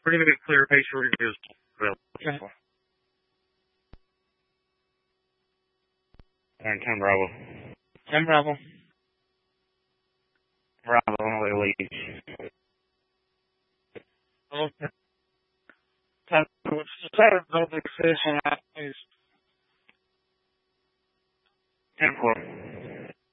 pretty big clear patient reviews available. Okay. And 10 Bravo. 10 Bravo. Bravo, only leads. Okay. 10, set of no big fish in that, please. 10-4.